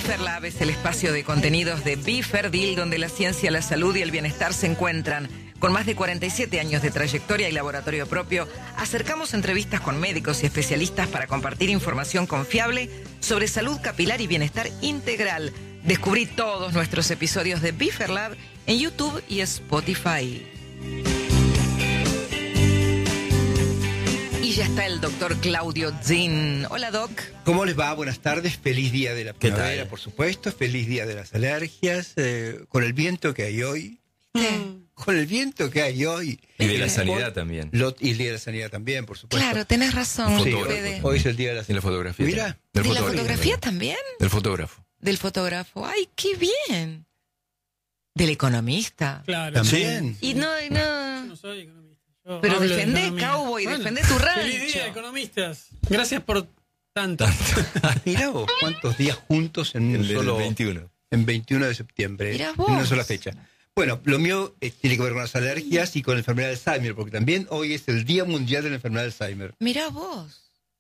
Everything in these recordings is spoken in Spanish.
Biferlab es el espacio de contenidos de Biferdil, donde la ciencia, la salud y el bienestar se encuentran. Con más de 47 años de trayectoria y laboratorio propio, acercamos entrevistas con médicos y especialistas para compartir información confiable sobre salud capilar y bienestar integral. Descubrí todos nuestros episodios de Biferlab en YouTube y Spotify. Y ya está el doctor Claudio Zin. Hola, Doc. ¿Cómo les va? Buenas tardes. Feliz día de la primavera, por supuesto. Feliz día de las alergias. Con el viento que hay hoy. Con el viento que hay hoy. Y de la sanidad también. Y el día de la sanidad también, por supuesto. Claro, tenés razón. Sí, Fede. hoy es el día de la Y la fotografía. Mira. ¿De la fotografía también? Del fotógrafo. Del fotógrafo. ¡Ay, qué bien! Del economista. Claro. También. Y no. Yo no soy economista. Yo Pero hablo de defendé, economía. cowboy, Bueno, defendé tu rancho. Feliz día, economistas. Gracias por tanto. Mirá vos cuántos días juntos en un El solo... 21. En 21 de septiembre. Mirá vos. En una sola fecha. Bueno, lo mío tiene que ver con las alergias y con la enfermedad de Alzheimer, porque también hoy es el Día Mundial de la Enfermedad de Alzheimer. Mirá vos.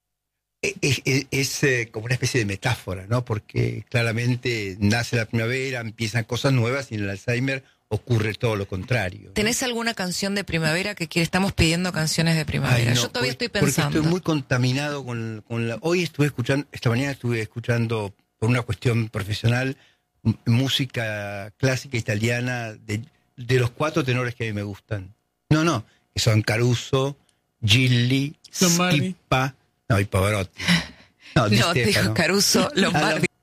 Es como una especie de metáfora, ¿no? Porque claramente nace la primavera, empiezan cosas nuevas y en el Alzheimer ocurre todo lo contrario. ¿Tenés alguna canción de primavera que estamos pidiendo canciones de primavera? Ay, no, Yo todavía estoy porque pensando. estoy muy contaminado con la... Hoy estuve escuchando, esta mañana estuve escuchando, por una cuestión profesional, música clásica italiana de los 4 tenores que a mí me gustan. No, que son Caruso, Gilli, Lombardi. Schipa, y Pavarotti. No, No, te dijo Caruso, Lombardi.